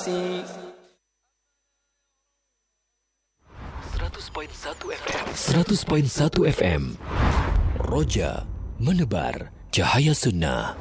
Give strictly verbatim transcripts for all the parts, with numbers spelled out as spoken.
Inspirasi seratus koma satu F M seratus koma satu F M Roja menebar cahaya sunnah.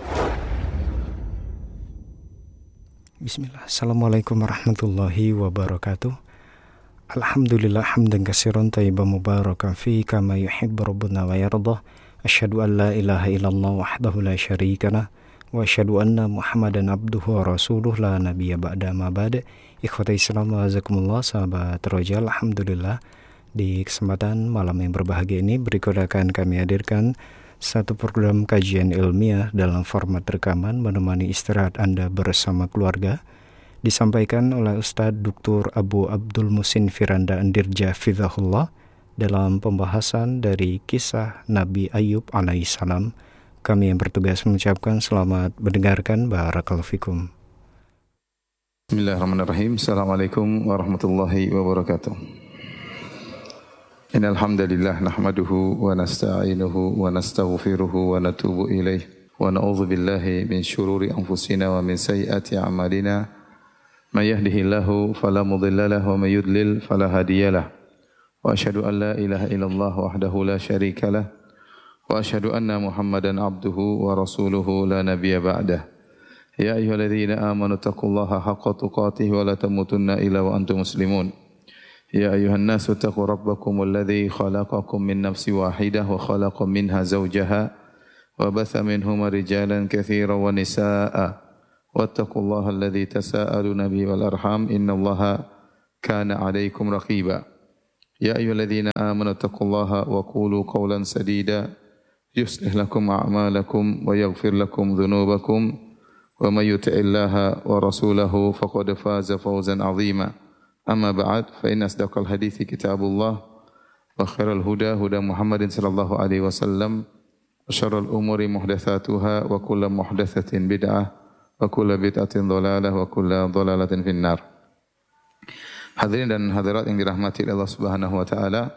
Bismillah. Assalamualaikum warahmatullahi wabarakatuh. Alhamdulillah hamdan katsiran thayyiban mubarakan fi kama yuhibbu rabbuna wa yardah. Asyhadu an la ilaha illallah wahdahu la syarika lah wa asyhadu anna Muhammadan abduhu wa rasuluh la nabiyya ba'da ma ba'da. Ikhwata Islam wa jazakumullah, sahabat Roja. Alhamdulillah, di kesempatan malam yang berbahagia ini berikut akan kami hadirkan satu program kajian ilmiah dalam format rekaman menemani istirahat Anda bersama keluarga, disampaikan oleh Ustadz Doktor Abu Abdul Musin Firanda Andirja Fidhahullah dalam pembahasan dari kisah Nabi Ayub alaihissalam. Kami yang bertugas mengucapkan selamat mendengarkan. Barakallahu fikum. Bismillahirrahmanirrahim. Assalamualaikum warahmatullahi wabarakatuh. Innal hamdalillah nahmaduhu wa nasta'inuhu wa nastaghfiruhu wa natubu ilaih wa na'udzu billahi min syururi anfusina wa min sayyiati a'malina. May yahdihillahu fala mudilla lahu wa may yudlil fala hadiyalah. Wa asyhadu an la ilaha illallah wahdahu la syarika lah wa asyhadu anna Muhammadan abduhu wa rasuluhu la nabiyya ba'dah. Ya ayyuhalladzina amanu taqullaha haqqa tuqatih wa la tamutunna illa wa antum muslimun. Ya ayyuhan nasu taqu rabbakumul ladzi khalaqakum min nafsin wahidah wa khalaqa minha zawjaha wa batha minhuma rijalan katsiran wa nisaa'a wattaqullaha alladzi tasaaluna bihi wal arham innallaha kana 'alaikum raqiba. Ya ayyuhalladzina amanu taqullaha wa qulu qawlan sadida yuslih lakum a'malakum wa yaghfir lakum dhunubakum wa may yuti'illaha wa rasulahu faqad faza fawzan 'azima. Amma ba'd, fa inna asdaqal hadithi kitabullah wa khairal huda huda Muhammadin sallallahu alaihi wasallam wa syarral umuri muhdatsatuha wa kullu muhdatsatin bid'ah wa kullu bid'atin dhalalah wa kullu dhalalatin finnar. Hadirin dan hadirat yang dirahmati Allah Subhanahu wa taala,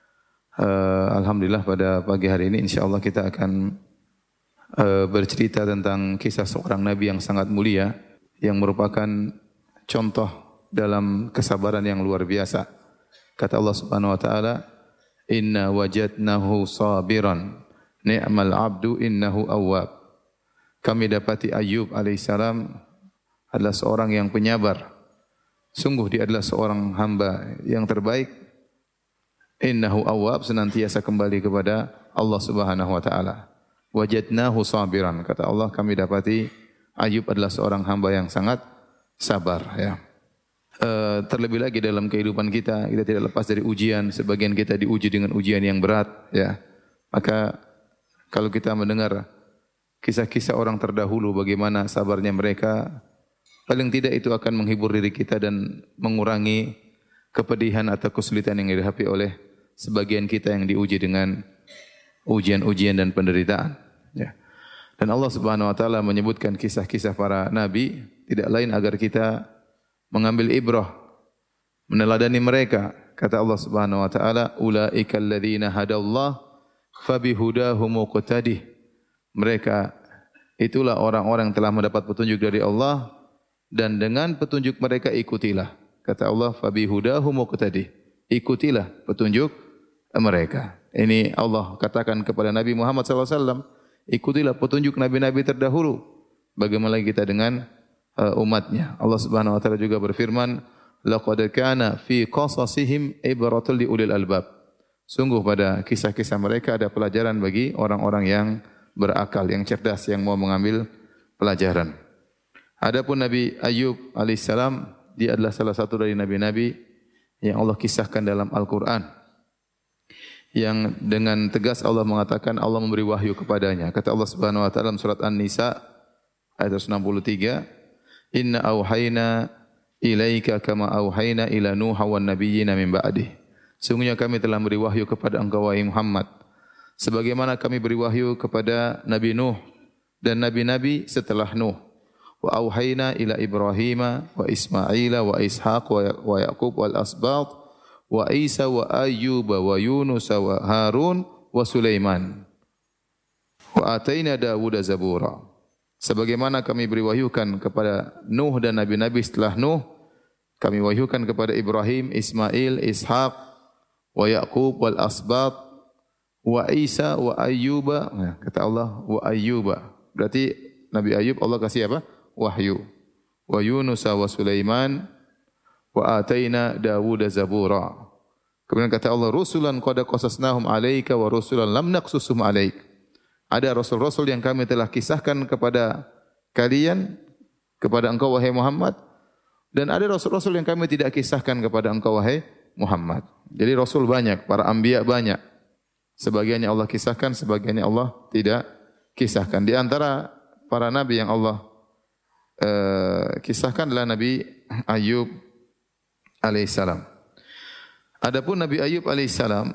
uh, alhamdulillah pada pagi hari ini insyaallah kita akan uh, bercerita tentang kisah seorang nabi yang sangat mulia yang merupakan contoh dalam kesabaran yang luar biasa. Kata Allah Subhanahu wa taala, "Inna wajadnahu sabiran, ni'mal 'abdu innahu awwab." Kami dapati Ayub alaihissalam adalah seorang yang penyabar. Sungguh dia adalah seorang hamba yang terbaik. Innahu awwab, senantiasa kembali kepada Allah Subhanahu wa taala. Wajadnahu sabiran, kata Allah, kami dapati Ayub adalah seorang hamba yang sangat sabar, ya. Uh, terlebih lagi dalam kehidupan kita, kita tidak lepas dari ujian. Sebagian kita diuji dengan ujian yang berat, ya. Maka kalau kita mendengar kisah-kisah orang terdahulu, bagaimana sabarnya mereka, paling tidak itu akan menghibur diri kita dan mengurangi kepedihan atau kesulitan yang dihadapi oleh sebagian kita yang diuji dengan ujian-ujian dan penderitaan, ya. Dan Allah Subhanahu wa taala menyebutkan kisah-kisah para nabi tidak lain agar kita mengambil ibrah, meneladani mereka. Kata Allah Subhanahu wa taala, ulaikal ladzina hadallah fabihudahu muqtadih. Mereka itulah orang-orang yang telah mendapat petunjuk dari Allah dan dengan petunjuk mereka ikutilah. Kata Allah, fabihudahu muqtadih. Ikutilah petunjuk mereka. Ini Allah katakan kepada Nabi Muhammad sallallahu alaihi wasallam, ikutilah petunjuk nabi-nabi terdahulu. Bagaimana kita dengan umatnya. Allah Subhanahu wa taala juga berfirman, laqad kana fi qasasihim ibratul liulil albab. Sungguh pada kisah-kisah mereka ada pelajaran bagi orang-orang yang berakal, yang cerdas, yang mau mengambil pelajaran. Adapun Nabi Ayub alaihissalam, dia adalah salah satu dari nabi-nabi yang Allah kisahkan dalam Al-Qur'an, yang dengan tegas Allah mengatakan Allah memberi wahyu kepadanya. Kata Allah Subhanahu wa taala dalam surat An-Nisa ayat seratus enam puluh tiga, Inna auhayna ilaika kama auhayna ila Nuh wan nabiyyina min ba'dih. Sungguhnya kami telah beri wahyu kepada engkau wahai Muhammad sebagaimana kami beri wahyu kepada Nabi Nuh dan nabi-nabi setelah Nuh. Wa auhayna ila Ibrahim wa Ismail wa Ishaq wa Yaqub wal asbat wa Isa wa Ayyub wa Yunus wa Harun wa Sulaiman. Wa ataina Dawud zabura. Sebagaimana kami beri wahyukan kepada Nuh dan nabi-nabi setelah Nuh, Kami wahyukan kepada Ibrahim, Ismail, Ishaq, wa Yaqub wal asbat, wa Isa wa Ayyuba. Nah, kata Allah wa Ayyuba. Berarti Nabi Ayub Allah kasih apa? Wahyu. Wa Yunus wa Sulaiman wa ataina Dawud zabura. Kemudian kata Allah, rusulan qad qasasnahum 'alaika wa rusulan lam naqsusum 'alaik. Ada rasul-rasul yang kami telah kisahkan kepada kalian, kepada engkau wahai Muhammad, dan ada rasul-rasul yang kami tidak kisahkan kepada engkau wahai Muhammad. Jadi rasul banyak, para anbiya banyak. Sebagiannya Allah kisahkan, sebagiannya Allah tidak kisahkan. Di antara para nabi yang Allah uh, kisahkan adalah Nabi Ayub alaihissalam. Adapun Nabi Ayub alaihissalam,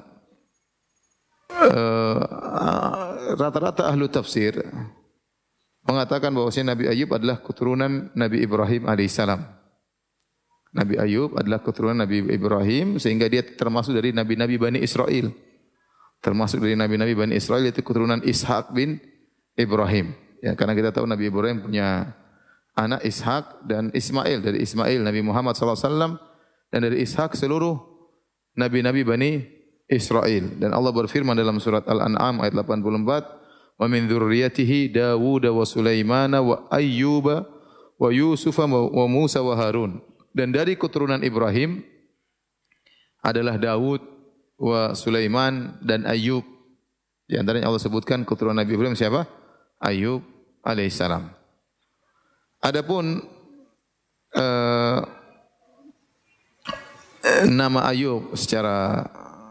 uh, rata-rata ahlu tafsir mengatakan bahwasanya Nabi Ayub adalah keturunan Nabi Ibrahim alaihissalam. Nabi Ayub adalah keturunan Nabi Ibrahim sehingga dia termasuk dari nabi-nabi Bani Israel. Termasuk dari nabi-nabi Bani Israel itu keturunan Ishaq bin Ibrahim. Ya, karena kita tahu Nabi Ibrahim punya anak Ishaq dan Ismail. Dari Ismail Nabi Muhammad sallallahu alaihi wasallam dan dari Ishaq seluruh nabi-nabi Bani Israel. Dan Allah berfirman dalam surat Al-An'am ayat delapan puluh empat, "Wa min dzurriyyatihi Dawud wa Sulaiman wa Ayyuba wa Yusuf wa Musa wa Harun." Dan dari keturunan Ibrahim adalah Daud wa Sulaiman dan Ayub. Di antaranya Allah sebutkan keturunan Nabi Ibrahim siapa? Ayub alaihissalam. Adapun uh, nama Ayub secara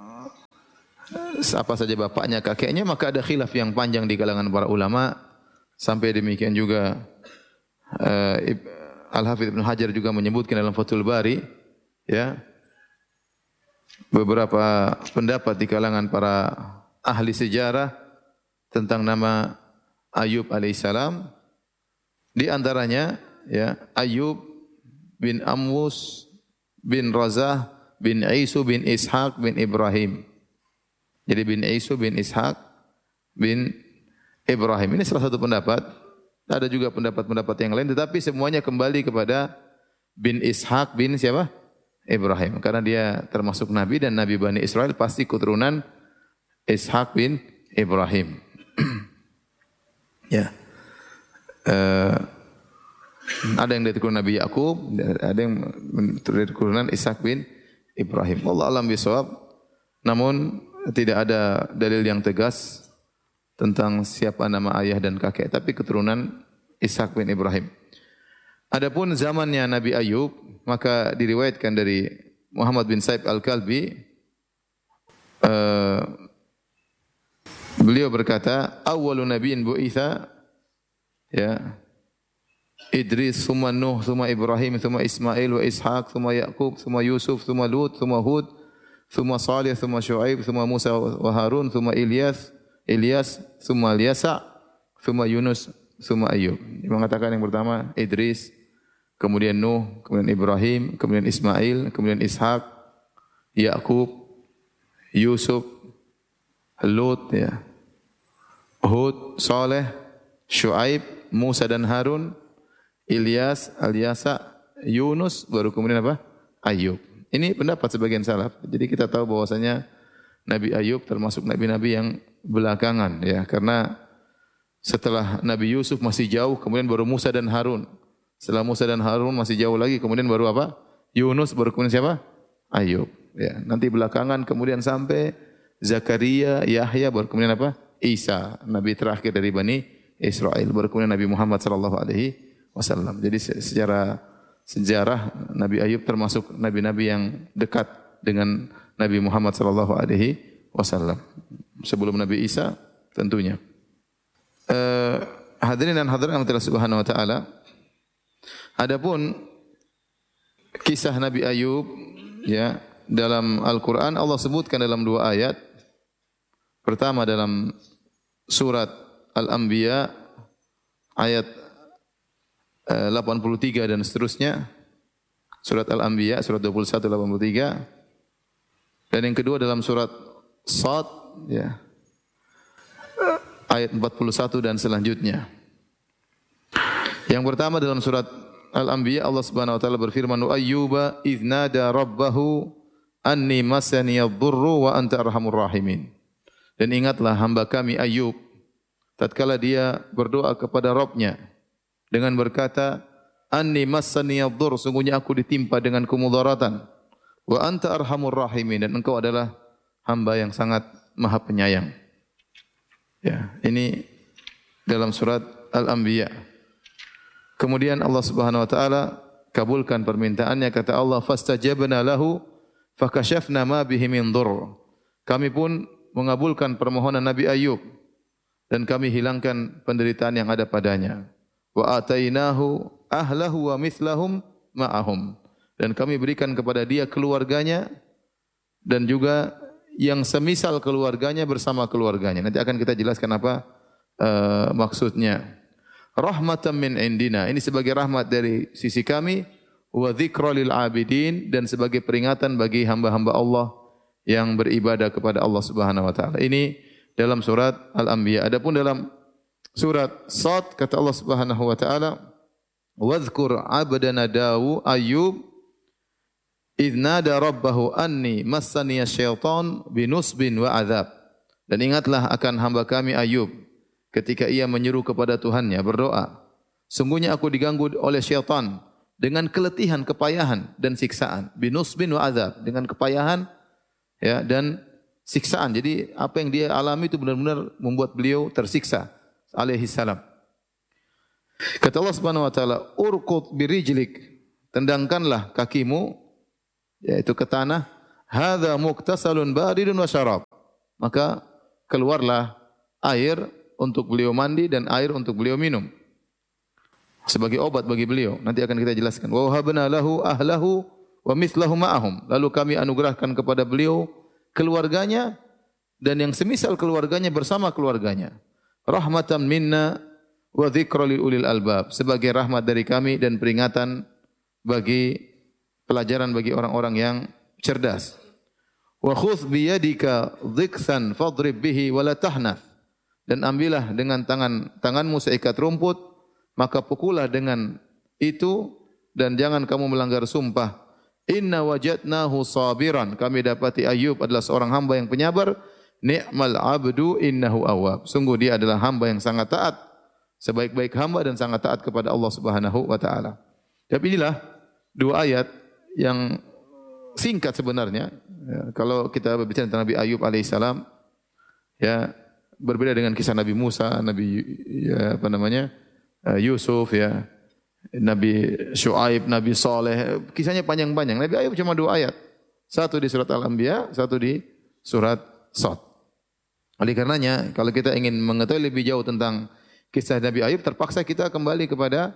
apa saja bapaknya, kakeknya, maka ada khilaf yang panjang di kalangan para ulama. Sampai demikian juga uh, Al-Hafidz Ibnu Hajar juga menyebutkan dalam Fathul Bari, ya, beberapa pendapat di kalangan para ahli sejarah tentang nama Ayub alaihissalam. Di antaranya, ya, Ayub bin Amwus bin Razah bin Isu bin Ishaq bin Ibrahim. Jadi bin Isu bin Ishaq bin Ibrahim. Ini salah satu pendapat. Ada juga pendapat-pendapat yang lain, tetapi semuanya kembali kepada bin Ishaq bin siapa? Ibrahim. Karena dia termasuk Nabi dan Nabi Bani Israel pasti keturunan Ishaq bin Ibrahim. Ya. Uh, ada yang dari keturunan Nabi Yakub, ada yang dari keturunan Ishaq bin Ibrahim. Allah alam bisawab. Namun tidak ada dalil yang tegas tentang siapa nama ayah dan kakek, tapi keturunan Ishaq bin Ibrahim. Adapun zamannya Nabi Ayub, maka diriwayatkan dari Muhammad bin Saib Al-Kalbi, uh, beliau berkata, awwalu nabiyyin bu'itha, ya, Idris, thumma Nuh, thumma Ibrahim, thumma Ismail wa Ishaq, thumma Yaqub, thumma Yusuf, thumma Lut, thumma Hud, thumma Salih, thumma Shu'aib, thumma Musa wa Harun, thumma Ilyas, Ilyas, thumma Ilyasa, thumma Yunus, thumma Ayyub. Dia mengatakan yang pertama Idris, kemudian Nuh, kemudian Ibrahim, kemudian Ismail, kemudian Ishaq, Yaqub, Yusuf, Lut, ya, Hud, Saleh, Shu'aib, Musa dan Harun, Ilyas, Ilyasa, Yunus, baru kemudian apa? Ayyub. Ini pendapat sebagian salaf. Jadi kita tahu bahwasanya Nabi Ayub termasuk nabi-nabi yang belakangan, ya, karena setelah Nabi Yusuf masih jauh, kemudian baru Musa dan Harun. Setelah Musa dan Harun masih jauh lagi, kemudian baru apa? Yunus, baru kemudian siapa? Ayub. Ya, nanti belakangan kemudian sampai Zakaria, Yahya, baru kemudian apa? Isa, nabi terakhir dari Bani Israel, baru kemudian Nabi Muhammad sallallahu alaihi wasallam. Jadi secara sejarah Nabi Ayub termasuk nabi-nabi yang dekat dengan Nabi Muhammad sallallahu alaihi wasallam. Sebelum Nabi Isa tentunya. Uh, hadirin dan hadirat Allah Subhanahu wa taala. Adapun kisah Nabi Ayub, ya, dalam Al-Qur'an Allah sebutkan dalam dua ayat. Pertama dalam surat Al-Anbiya ayat uh, delapan puluh tiga dan seterusnya. Surat Al-Anbiya surat dua puluh satu delapan puluh tiga. Dan yang kedua dalam surat Shad, ya, ayat empat puluh satu dan selanjutnya. Yang pertama dalam surat Al-Anbiya Allah Subhanahu wa taala berfirman, "Wa ayyuba idz nada rabbahu anni masaniyadh dhurru wa anta arhamur rahimin." Dan ingatlah hamba kami Ayub tatkala dia berdoa kepada Rabb-Nya dengan berkata, "Anni masaniyadh dhurr," sungguhnya aku ditimpa dengan kemudaratan. "Wa anta arhamur rahimin," dan engkau adalah hamba yang sangat Maha Penyayang. Ya, ini dalam surat Al-Anbiya. Kemudian Allah Subhanahu wa taala kabulkan permintaannya, kata Allah, "Fastajabna lahu fakashafna ma bihi min dhurr." Kami pun mengabulkan permohonan Nabi Ayub dan kami hilangkan penderitaan yang ada padanya. Wa atainahu ahlahu wa mithlahum ma'ahum. Dan kami berikan kepada dia keluarganya dan juga yang semisal keluarganya bersama keluarganya. Nanti akan kita jelaskan apa uh, maksudnya. Rahmatan min indina, ini sebagai rahmat dari sisi kami, wa dzikra lil abidin, dan sebagai peringatan bagi hamba-hamba Allah yang beribadah kepada Allah Subhanahu wa taala. Ini dalam surat Al-Anbiya. Adapun dalam surat Shad kata Allah Subhanahu wa taala, "Wadhkur 'abdana Dawu Ayyub idz nada rabbahu anni massaniya syaitan binusbin wa adzab." Dan ingatlah akan hamba kami Ayub ketika ia menyeru kepada Tuhannya berdoa, "Sungguhnya aku diganggu oleh syaitan dengan keletihan, kepayahan dan siksaan." Binusbin wa adzab, dengan kepayahan ya dan siksaan. Jadi apa yang dia alami itu benar-benar membuat beliau tersiksa alaihi salam. Kata Allah Subhanahu wa taala, "Urqud birijlik," tendangkanlah kakimu yaitu ke tanah, "Hadza muktasalun baridun wa syarab." Maka keluarlah air untuk beliau mandi dan air untuk beliau minum sebagai obat bagi beliau. Nanti akan kita jelaskan. Wa wahabna lahu ahlahu wa mithlahu ma'ahum. Lalu kami anugerahkan kepada beliau keluarganya dan yang semisal keluarganya bersama keluarganya. Rahmatan minna wa dzikra lil ulil albab, sebagai rahmat dari kami dan peringatan bagi pelajaran bagi orang-orang yang cerdas. Wa khudh bi yadika dhiksan fadrib bihi wa la tahnath. Dan ambillah dengan tangan tanganmu seikat rumput, maka pukullah dengan itu dan jangan kamu melanggar sumpah. Inna wajadnahu sabiran, kami dapati Ayub adalah seorang hamba yang penyabar. Ni'mal abdu innahu awwab, sungguh dia adalah hamba yang sangat taat, sebaik-baik hamba dan sangat taat kepada Allah Subhanahu wa taala. Tapi inilah dua ayat yang singkat sebenarnya. Ya, kalau kita berbicara tentang Nabi Ayub alaihissalam, ya berbeda dengan kisah Nabi Musa, Nabi ya, apa namanya Yusuf, ya Nabi Syuaib, Nabi Saleh, kisahnya panjang-panjang. Nabi Ayub cuma dua ayat, satu di surat Al-Anbiya, satu di surat Shad. Oleh karenanya, kalau kita ingin mengetahui lebih jauh tentang kisah Nabi Ayub, terpaksa kita kembali kepada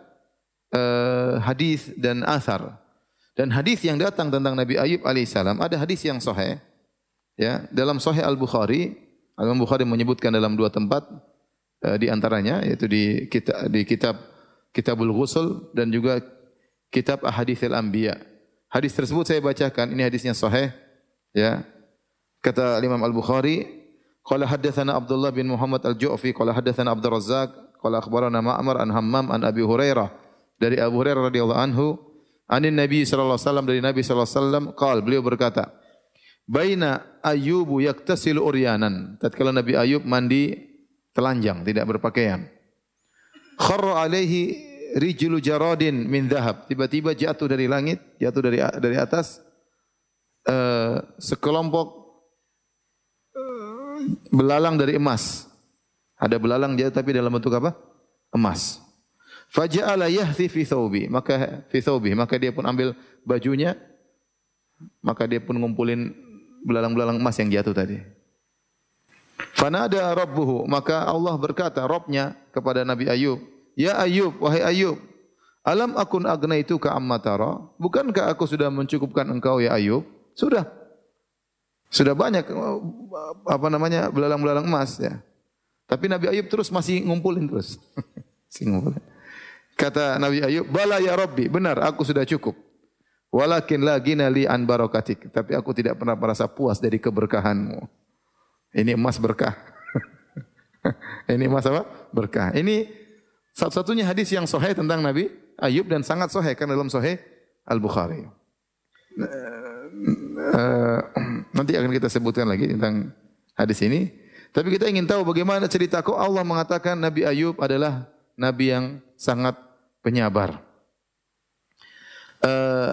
uh, hadis dan athar. Dan hadis yang datang tentang Nabi Ayub alaihissalam, ada hadis yang sahih, ya dalam Sahih Al-Bukhari. Al-Bukhari menyebutkan dalam dua tempat uh, di antaranya, yaitu di kitab, di kitab Kitabul Ghusl dan juga kitab Ahaditsil Anbiya. Hadis tersebut saya bacakan, ini hadisnya sahih, ya. Kata Imam Al-Bukhari, qala haddatsana Abdullah bin Muhammad Al-Ju'fi, qala haddatsana Abdur Razzaq, qala akhbarana Ma'mar an Hammam an Abi Hurairah, dari Abu Hurairah radhiyallahu anhu, anin Nabi sallallahu alaihi wasallam, dari Nabi sallallahu alaihi wasallam, qala, beliau berkata, baina Ayyubu yaktasilu uryanan, tatkala Nabi Ayub mandi telanjang, tidak berpakaian. Kharra alaihi rijlu jaradin min dhahab, tiba-tiba jatuh dari langit, jatuh dari dari atas uh, sekelompok uh, belalang dari emas. Ada belalang jatuh tapi dalam bentuk apa? Emas. Faja'ala yahthi fi thawbi, maka fi thawbi, maka dia pun ambil bajunya, maka dia pun ngumpulin belalang-belalang emas yang jatuh tadi. Fanada rabbuhu, maka Allah berkata, Rabbnya kepada Nabi Ayub, ya Ayub, wahai Ayub, alam akun agnaituka amma tara, bukankah aku sudah mencukupkan engkau ya Ayub? Sudah. Sudah banyak apa namanya belalang-belalang emas ya. Tapi Nabi Ayub terus masih ngumpulin terus. masih ngumpulin. Kata Nabi Ayub, bala ya Rabbi, benar aku sudah cukup. Walakin la gina li an barakatik, tapi aku tidak pernah merasa puas dari keberkahanmu. Ini emas berkah. Ini emas apa? Berkah. Ini satu-satunya hadis yang sahih tentang Nabi Ayyub dan sangat sahih karena dalam Sahih Al-Bukhari. Uh, nanti akan kita sebutkan lagi tentang hadis ini. Tapi kita ingin tahu bagaimana cerita kok Allah mengatakan Nabi Ayyub adalah nabi yang sangat penyabar. Uh,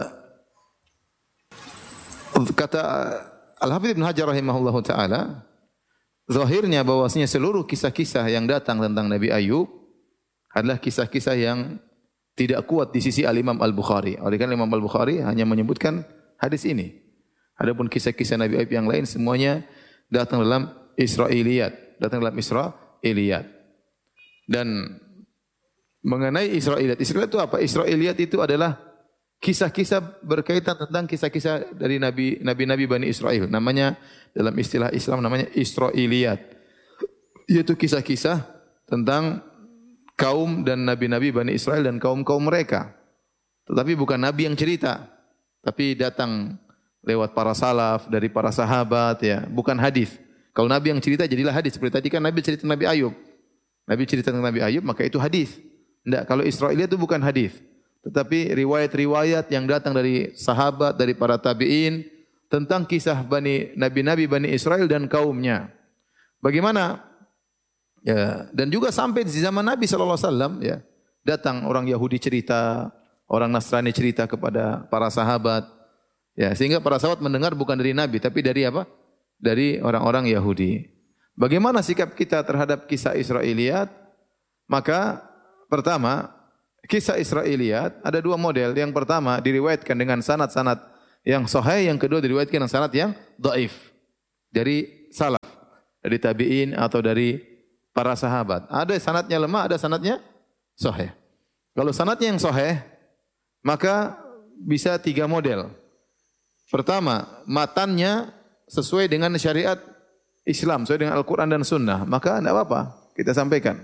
kata Al-Hafidz Ibnu Hajar rahimahullahu taala, zahirnya bahwasanya seluruh kisah-kisah yang datang tentang Nabi Ayyub adalah kisah-kisah yang tidak kuat di sisi Al-Imam Al-Bukhari. Oleh karena Imam Al-Bukhari hanya menyebutkan hadis ini. Adapun kisah-kisah Nabi Ayyub yang lain semuanya datang dalam Israiliyat, datang dalam Israiliyat. Dan mengenai Israiliyat, Israiliyat itu apa? Israiliyat itu adalah kisah-kisah berkaitan tentang kisah-kisah dari nabi nabi-nabi Bani Israel. Namanya dalam istilah Islam namanya Israiliyat. Yaitu kisah-kisah tentang kaum dan nabi-nabi Bani Israel dan kaum-kaum mereka. Tetapi bukan nabi yang cerita, tapi datang lewat para salaf, dari para sahabat ya, bukan hadis. Kalau nabi yang cerita jadilah hadis. Seperti tadi kan nabi cerita Nabi Ayub. Nabi cerita tentang Nabi Ayub maka itu hadis. Enggak, kalau Israiliyat itu bukan hadis, tetapi riwayat-riwayat yang datang dari sahabat, dari para tabi'in tentang kisah Bani nabi-nabi Bani Israel dan kaumnya. Bagaimana? Ya, dan juga sampai di zaman Nabi sallallahu alaihi wasallam ya, datang orang Yahudi cerita, orang Nasrani cerita kepada para sahabat. Ya, sehingga para sahabat mendengar bukan dari Nabi tapi dari apa? Dari orang-orang Yahudi. Bagaimana sikap kita terhadap kisah Israiliyat? Maka pertama, kisah Israiliyat ada dua model. Yang pertama diriwayatkan dengan sanad-sanad yang sahih, yang kedua diriwayatkan dengan sanad yang dhaif. Dari salaf, dari tabi'in atau dari para sahabat. Ada sanadnya lemah, ada sanadnya sahih. Kalau sanadnya yang sahih, maka bisa tiga model. Pertama, matannya sesuai dengan syariat Islam, sesuai dengan Al-Quran dan Sunnah. Maka tidak apa-apa, kita sampaikan.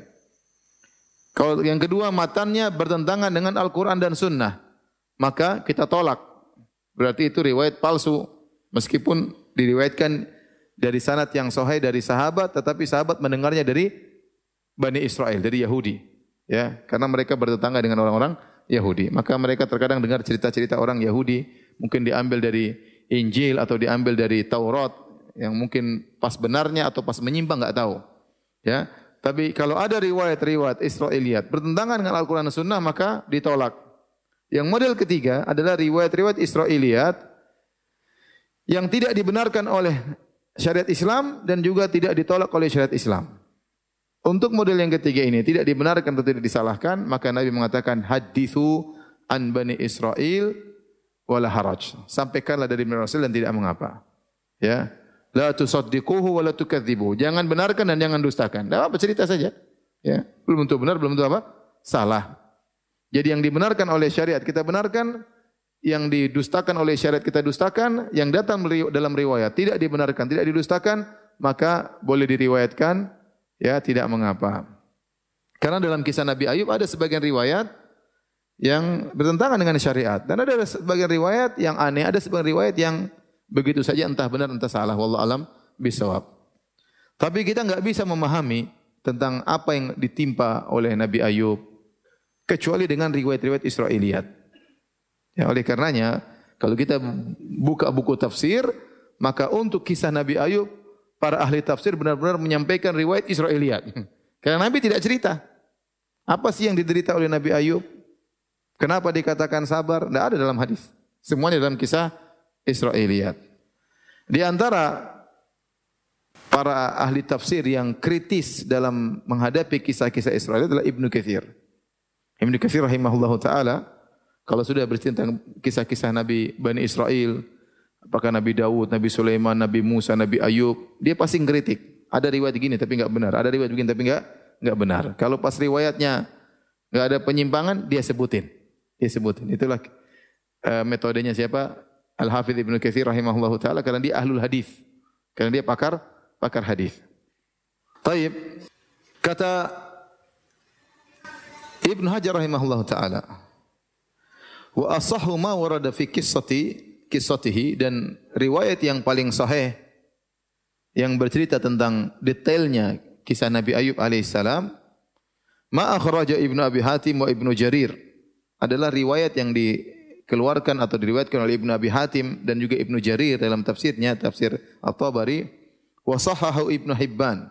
Kalau yang kedua, matannya bertentangan dengan Al-Quran dan Sunnah. Maka kita tolak. Berarti itu riwayat palsu. Meskipun diriwayatkan dari sanad yang sahih dari sahabat, tetapi sahabat mendengarnya dari Bani Israel, dari Yahudi. Ya, karena mereka bertetangga dengan orang-orang Yahudi. Maka mereka terkadang dengar cerita-cerita orang Yahudi, mungkin diambil dari Injil atau diambil dari Taurat, yang mungkin pas benarnya atau pas menyimpang enggak tahu. Ya, tapi kalau ada riwayat-riwayat Israiliyat bertentangan dengan Al-Quran dan Sunnah, maka ditolak. Yang model ketiga adalah riwayat-riwayat Israiliyat yang tidak dibenarkan oleh syariat Islam dan juga tidak ditolak oleh syariat Islam. Untuk model yang ketiga ini tidak dibenarkan atau tidak disalahkan, maka Nabi mengatakan hadithu an Bani Israel wala haraj. Sampaikanlah dari Bani Israel dan tidak mengapa. Ya. La tusaddiquhu wa la tukadzibu. Jangan benarkan dan jangan dustakan. Tidak apa, cerita saja. Ya. Belum tentu benar, belum tentu apa? Salah. Jadi yang dibenarkan oleh syariat kita benarkan, yang didustakan oleh syariat kita dustakan, yang datang dalam riwayat tidak dibenarkan, tidak didustakan, maka boleh diriwayatkan, ya tidak mengapa. Karena dalam kisah Nabi Ayub ada sebagian riwayat yang bertentangan dengan syariat, dan ada sebagian riwayat yang aneh, ada sebagian riwayat yang begitu saja entah benar entah salah, wallahu alam bisawab. Tapi kita enggak bisa memahami tentang apa yang ditimpa oleh Nabi Ayub kecuali dengan riwayat-riwayat Israiliyat. Ya, oleh karenanya, kalau kita buka buku tafsir, maka untuk kisah Nabi Ayub, para ahli tafsir benar-benar menyampaikan riwayat Israiliyat. Karena Nabi tidak cerita. Apa sih yang diderita oleh Nabi Ayub? Kenapa dikatakan sabar? Tidak ada dalam hadis. Semuanya dalam kisah Israiliyat. Di antara para ahli tafsir yang kritis dalam menghadapi kisah-kisah Israiliyat adalah Ibnu Katsir. Ibnu Katsir rahimahullahu ta'ala, kalau sudah bercerita tentang kisah-kisah Nabi Bani Israel, apakah Nabi Daud, Nabi Sulaiman, Nabi Musa, Nabi Ayub, dia pasti ngeritik. Ada riwayat begini tapi enggak benar, ada riwayat begini tapi enggak enggak benar. Kalau pas riwayatnya enggak ada penyimpangan, dia sebutin. Dia sebutin. Itulah uh, metodenya siapa? Al-Hafidz Ibnu Katsir rahimahullahu taala, karena dia ahlul hadis. Karena dia pakar pakar hadis. Taib. Kata Ibnu Hajar rahimahullahu taala, wa asahhu ma warada fi qissati qissatihi, dan riwayat yang paling sahih yang bercerita tentang detailnya kisah Nabi Ayub alaihissalam, ma akhraja Ibnu Abi Hatim wa Ibnu Jarir adalah riwayat yang dikeluarkan atau diriwayatkan oleh Ibnu Abi Hatim dan juga Ibnu Jarir dalam tafsirnya, tafsir At-Tabari, wa sahahahu Ibnu Hibban.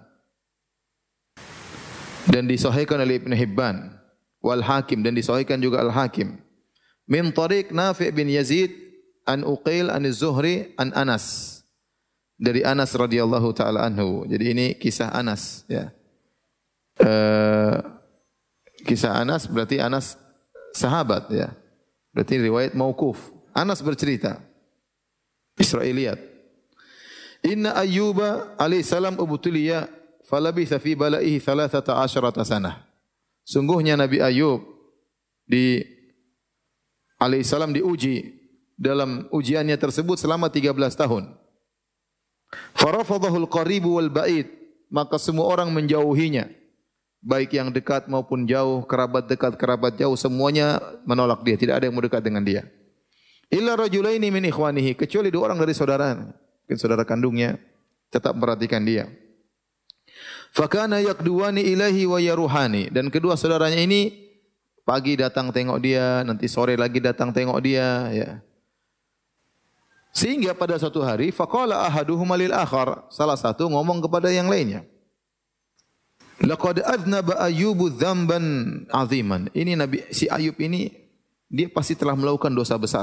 Dan disahihkan oleh Ibnu Hibban, wal Hakim, dan disahihkan juga Al-Hakim. Min tariq Nafi' bin Yazid an Uqail an Az-Zuhri an Anas. Dari Anas radhiyallahu taala anhu. Jadi ini kisah Anas, ya. Uh, kisah Anas berarti Anas sahabat, ya. Berarti riwayat mauquf. Anas bercerita. Israiliyat. Inna Ayyuba alaihi salam ubtuliya falabitha fi balaihi thalathata asyrata sanah. Sungguhnya Nabi Ayub di alaihi salam diuji dalam ujiannya tersebut selama tiga belas tahun. Farafadahul qaribu wal ba'id, maka semua orang menjauhinya, baik yang dekat maupun jauh, kerabat dekat, kerabat jauh, semuanya menolak dia, tidak ada yang mau dekat dengan dia. Illa rajulaini min ikhwanihi, kecuali dua orang dari saudara, mungkin saudara kandungnya, tetap memperhatikan dia. Fakana yaqduwani ilahi wa yaruhani, dan kedua saudaranya ini pagi datang tengok dia, nanti sore lagi datang tengok dia, ya. Sehingga pada suatu hari faqala ahaduhuma lil akhar, salah satu ngomong kepada yang lainnya, laqad adnaba ayyubu dzamban aziman. Ini Nabi si Ayub ini dia pasti telah melakukan dosa besar.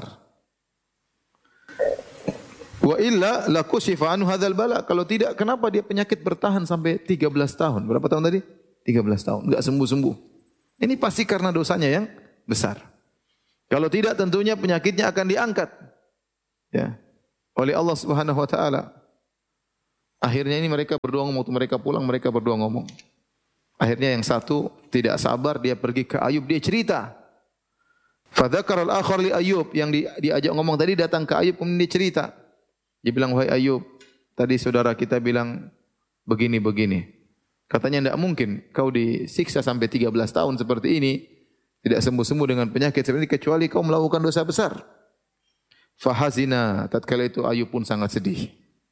Wa illa lakushifa anhu hadzal bala. Kalau tidak, kenapa dia penyakit bertahan sampai tiga belas tahun? Berapa tahun tadi? tiga belas tahun, enggak sembuh-sembuh. Ini pasti karena dosanya yang besar. Kalau tidak, tentunya penyakitnya akan diangkat, ya, oleh Allah Subhanahu wa taala. Akhirnya ini mereka berdua ngomong, waktu mereka pulang mereka berdua ngomong. Akhirnya yang satu tidak sabar, dia pergi ke Ayub, dia cerita. Fa dzakara al-akhar li Ayub, yang di, diajak ngomong tadi datang ke Ayub kemudian dia cerita. Dia bilang, "Wahai Ayub, tadi saudara kita bilang begini-begini. Katanya tidak mungkin kau disiksa sampai tiga belas tahun seperti ini, tidak sembuh-sembuh dengan penyakit seperti ini kecuali kau melakukan dosa besar." Fahazina, tatkala itu Ayub pun sangat sedih.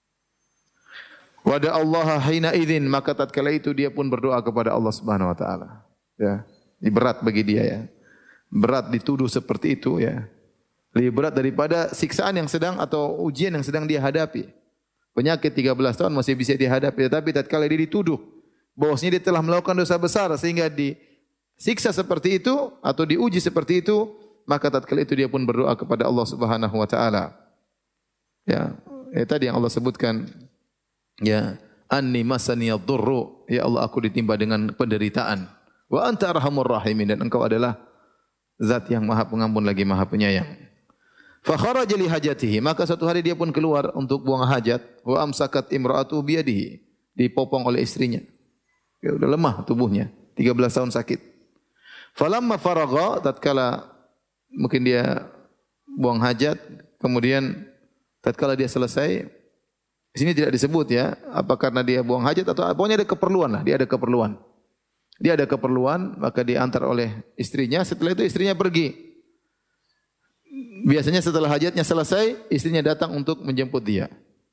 Wada Allah hina idzin, maka tatkala itu dia pun berdoa kepada Allah Subhanahu wa taala. Ya, ini berat bagi dia, ya. Berat dituduh seperti itu, ya. Lebih berat daripada siksaan yang sedang atau ujian yang sedang dia hadapi. Penyakit tiga belas tahun masih bisa dihadapi, tetapi tatkala dia dituduh bahwasanya dia telah melakukan dosa besar sehingga disiksa seperti itu atau diuji seperti itu, maka tatkala itu dia pun berdoa kepada Allah Subhanahu wa taala. Ya, eh, tadi yang Allah sebutkan, ya, anni masaniyadh-dhurru, ya Allah aku ditimpa dengan penderitaan. Wa anta arhamur rahimin, dan engkau adalah zat yang Maha Pengampun lagi Maha Penyayang. Fa kharaja li hajatihi, maka suatu hari dia pun keluar untuk buang hajat. Wa amsakat imra'atu biyadihi, dipopong oleh istrinya. Ya udah lemah tubuhnya, tiga belas tahun sakit. Falamma faragha, tatkala mungkin dia buang hajat, kemudian tatkala dia selesai, di sini tidak disebut, ya, apa karena dia buang hajat atau pokoknya ada keperluan lah, dia ada keperluan. Dia ada keperluan, maka diantar oleh istrinya, setelah itu istrinya pergi. Biasanya setelah hajatnya selesai, istrinya datang untuk menjemput dia.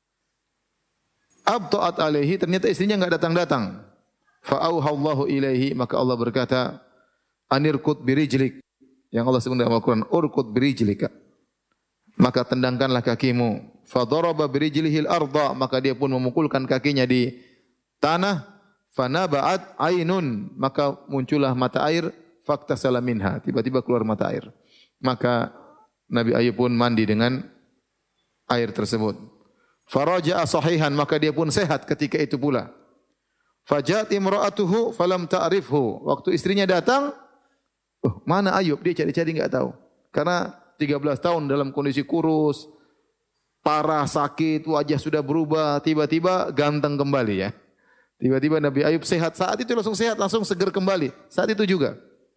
Abta'at alaihi, ternyata istrinya enggak datang-datang. Fa'auhallahu ilaihi, maka Allah berkata, anirkut birijlik. Yang Allah sebut dalam Al-Quran, urkut birijlika, maka tendangkanlah kakimu. Fadaraba birijlihil arda, maka dia pun memukulkan kakinya di tanah. Fanaba'at ainun, maka muncullah mata air. Faktasala minha, tiba-tiba keluar mata air. Maka Nabi Ayub pun mandi dengan air tersebut. Faraja'a sahihan, maka dia pun sehat ketika itu pula. Fajat imra'atuhu falam ta'rifhu, waktu istrinya datang, oh, mana Ayub? Dia cari-cari enggak tahu. Karena tiga belas tahun dalam kondisi kurus, parah, sakit, wajah sudah berubah, tiba-tiba ganteng kembali, ya. Tiba-tiba Nabi Ayub sehat, saat itu langsung sehat, langsung seger kembali. Saat itu juga.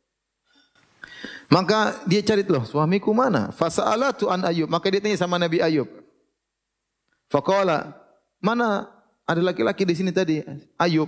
Maka dia cari, loh, suamiku mana? Fasa'alatu an Ayub, maka dia tanya sama Nabi Ayub. Faqala, mana ada laki-laki di sini tadi? Ayub.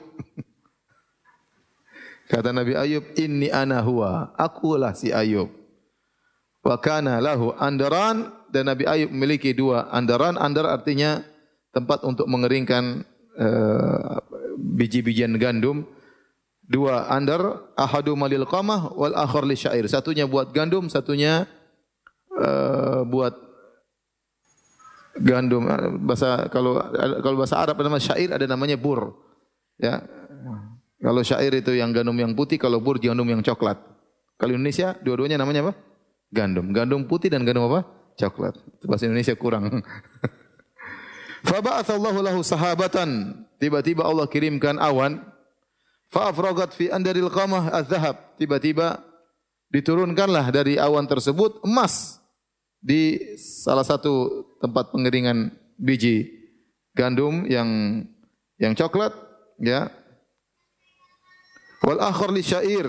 Kata Nabi Ayub, inni ana huwa, akulah si Ayub. Wa kana lahu andaran, dan Nabi Ayub memiliki dua andaran. Andar artinya tempat untuk mengeringkan uh, biji-bijian gandum. dua andar, ahadu malil qamah wal akhar li syair. Satunya buat gandum, satunya uh, buat gandum. Bahasa kalau kalau bahasa Arab nama syair ada namanya bur. Ya. Kalau syair itu yang gandum yang putih, kalau bur gandum yang coklat. Kalau Indonesia dua-duanya namanya apa? Gandum. Gandum putih dan gandum apa? Coklat. Bahasa Indonesia kurang. Fa ba'atsallahu lahu sahabatan. Tiba-tiba Allah kirimkan awan. Fa afragat fi andaril qamah az-zahab. Tiba-tiba diturunkanlah dari awan tersebut emas di salah satu tempat pengeringan biji gandum yang yang coklat, ya. Wal akhar li syair.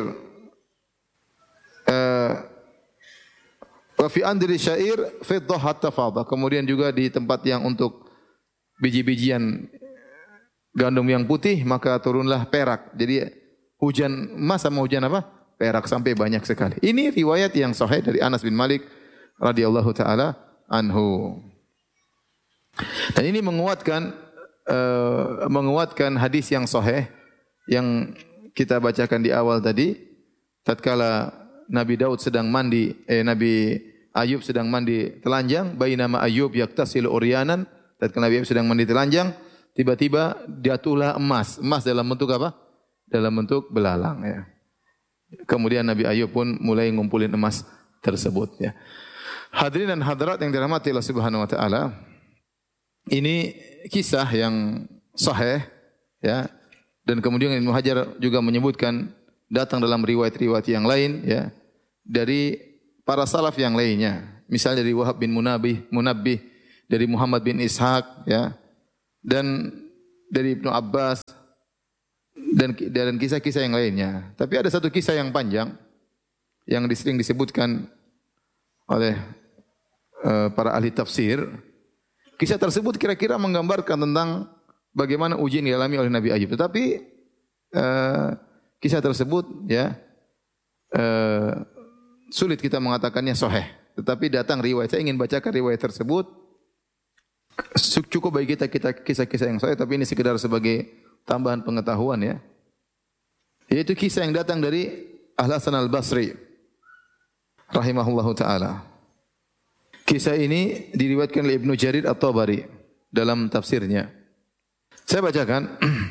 Uh, wa fi andri syair fiddah hatta fadha. Kemudian juga di tempat yang untuk biji-bijian gandum yang putih maka turunlah perak. Jadi hujan emas sama hujan apa? Perak sampai banyak sekali. Ini riwayat yang sahih dari Anas bin Malik radhiyallahu taala anhu. Dan ini menguatkan uh, menguatkan hadis yang sahih yang kita bacakan di awal tadi. Tatkala Nabi Daud sedang mandi, eh Nabi Ayub sedang mandi telanjang, bainama Ayub yaktasilu uryanan. Tatkala Nabi Ayub sedang mandi telanjang, tiba-tiba jatuhlah emas. Emas dalam bentuk apa? Dalam bentuk belalang, ya. Kemudian Nabi Ayub pun mulai ngumpulin emas tersebut, ya. Hadirin dan hadirat yang dirahmati Allah Subhanahu wa taala, ini kisah yang sahih, ya. Dan kemudian Ibnu Hajar juga menyebutkan datang dalam riwayat-riwayat yang lain, ya, dari para salaf yang lainnya. Misalnya dari Wahab bin Munabbih, Munabbih, dari Muhammad bin Ishaq, ya, dan dari Ibnu Abbas dan dan kisah-kisah yang lainnya. Tapi ada satu kisah yang panjang yang sering disebutkan oleh uh, para ahli tafsir. Kisah tersebut kira-kira menggambarkan tentang bagaimana ujian dialami oleh Nabi Ayub. Tetapi uh, kisah tersebut, ya, uh, sulit kita mengatakannya sahih. Tetapi datang riwayat. Saya ingin bacakan riwayat tersebut. Cukup bagi kita kita kisah-kisah yang sahih, tapi ini sekedar sebagai tambahan pengetahuan, ya. Yaitu kisah yang datang dari Al-Hasan Al-Basri rahimahullahu taala. Kisah ini diriwayatkan oleh Ibnu Jarir At-Tabari dalam tafsirnya. Saya bacakan.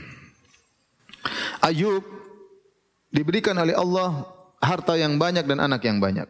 Ayub diberikan oleh Allah harta yang banyak dan anak yang banyak.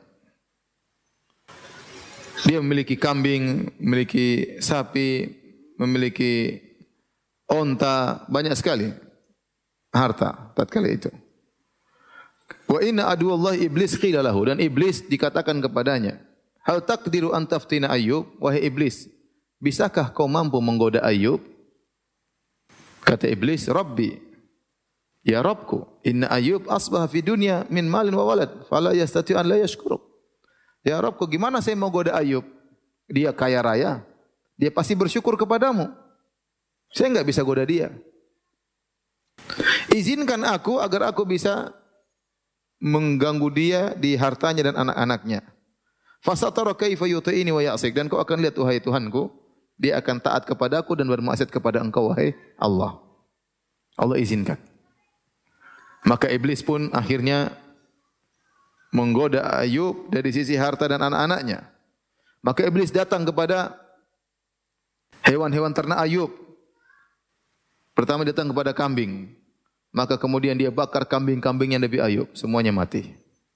Dia memiliki kambing, memiliki sapi, memiliki onta, banyak sekali harta tatkala itu. Wa inna aduwallahi iblis qila lahu, dan iblis dikatakan kepadanya, hal taqdiru an taftina Ayyub, wahai iblis, bisakah kau mampu menggoda Ayyub? Kata iblis, Rabbi, ya Rabbku, inna Ayyub asbaha fi dunya min malin wa walad, fala yastati an la yashkuruk. Ya Rabbku, gimana saya mau goda Ayub? Dia kaya raya, dia pasti bersyukur kepadamu. Saya enggak bisa goda dia. Izinkan aku agar aku bisa mengganggu dia di hartanya dan anak-anaknya. Fasatara kaifa yuti'ini wa ya'sik, dan kau akan lihat wahai Tuhanku, dia akan taat kepadaku dan bermaksiat kepada engkau wahai Allah. Allah izinkan. Maka iblis pun akhirnya menggoda Ayub dari sisi harta dan anak-anaknya. Maka iblis datang kepada hewan-hewan ternak Ayub. Pertama datang kepada kambing. Maka kemudian dia bakar kambing-kambingnya Nabi Ayub. Semuanya mati.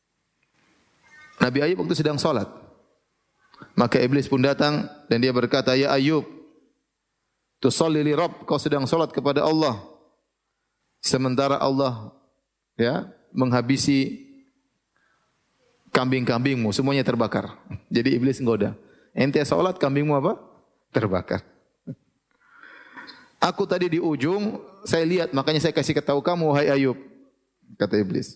Nabi Ayub waktu sedang salat. Maka iblis pun datang dan dia berkata, ya Ayub, tusalli li Rabb, kau sedang salat kepada Allah. Sementara Allah, ya, menghabisi kambing-kambingmu, semuanya terbakar. Jadi iblis ngoda. Ente salat, kambingmu apa? Terbakar. Aku tadi di ujung, saya lihat, makanya saya kasih tahu kamu, wahai Ayub. Kata iblis.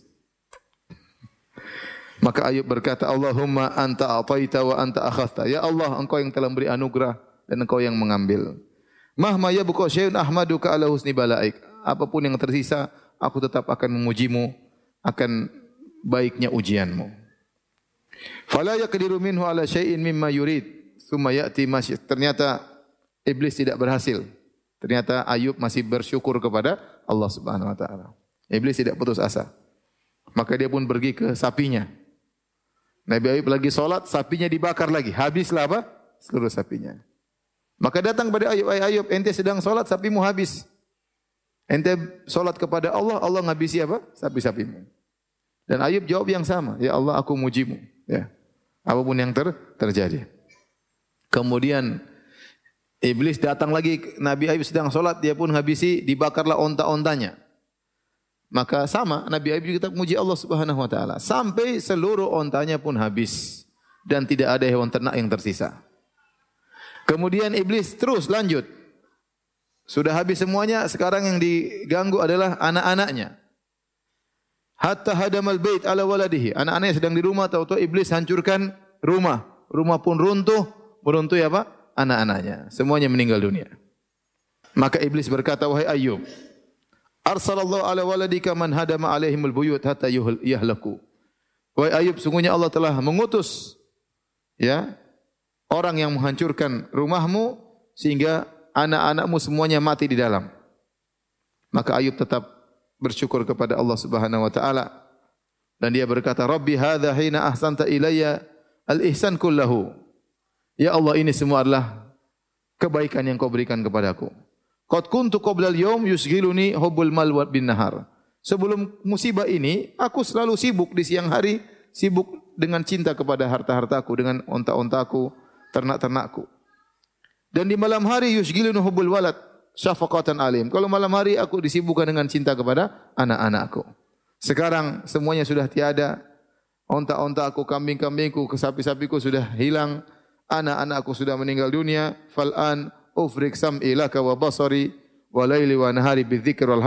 Maka Ayub berkata, Allahumma anta ataita wa anta akhadta. Ya Allah, engkau yang telah memberi anugerah dan engkau yang mengambil. Mahma yabqa syai'un ahmaduka ala husni balaik. Apapun yang tersisa, aku tetap akan memujimu, akan baiknya ujianmu. Fala yaqdiru minhu ala syai'in mimma yurid, tsumma ya'ti masy. Ternyata iblis tidak berhasil. Ternyata Ayub masih bersyukur kepada Allah Subhanahu wa taala. Iblis tidak putus asa. Maka dia pun pergi ke sapinya. Nabi Ayub lagi solat, sapinya dibakar lagi. Habislah apa? Seluruh sapinya. Maka datang pada Ayub, Ayub, ente sedang solat, sapimu habis. Ente solat kepada Allah, Allah ngabisi apa? Sapi-sapimu. Dan Ayub jawab yang sama. Ya Allah, aku mujimu. Ya. Apapun yang ter terjadi. Kemudian Iblis datang lagi, Nabi Ayub sedang solat, dia pun habisi, dibakarlah onta-ontanya. Maka sama, Nabi Ayub juga memuji Allah Subhanahu Wa Taala sampai seluruh ontanya pun habis dan tidak ada hewan ternak yang tersisa. Kemudian Iblis terus lanjut, sudah habis semuanya, sekarang yang diganggu adalah anak-anaknya. Hatta hadamal bait ala waladihi, anak-anaknya sedang di rumah, tahu-tahu Iblis hancurkan rumah, rumah pun runtuh, meruntuhi apa? Anak-anaknya, semuanya meninggal dunia. Maka Iblis berkata, wahai Ayub, arsalallahu ala waladika man hadama alaihimul buyut hatta yahlaku. Wahai Ayub, sungguhnya Allah telah mengutus ya orang yang menghancurkan rumahmu sehingga anak-anakmu semuanya mati di dalam. Maka Ayub tetap bersyukur kepada Allah Subhanahu wa taala dan dia berkata, Rabbi hadza hina ahsanta ilayya al-ihsan kullahu. Ya Allah, ini semua adalah kebaikan yang kau berikan kepadaku. Qad kuntu qabla al-yawm yusghiluni hubbul mal bin nahar. Sebelum musibah ini, aku selalu sibuk di siang hari, sibuk dengan cinta kepada harta-hartaku, dengan onta-ontaku, ternak-ternakku. Dan di malam hari yusghiluni hubbul walad syafaqatan alim. Kalau malam hari aku disibukkan dengan cinta kepada anak-anakku. Sekarang semuanya sudah tiada. Onta-ontaku, kambing-kambingku, sapi-sapiku sudah hilang. Anak-anakku sudah meninggal dunia. Fal'an ufrik sam'i laka wa basari wa laili wa nahari bidzikr wal